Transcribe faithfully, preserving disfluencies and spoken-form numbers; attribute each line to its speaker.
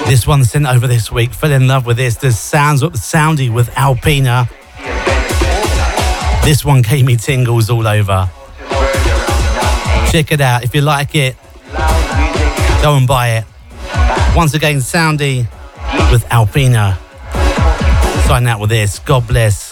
Speaker 1: This one sent over this week. Fell in love with this. The sounds of Soundy with Alpina. This one gave me tingles all over. Check it out. If you like it, go and buy it. Once again, Soundy with Alpina. Sign out with this. God bless.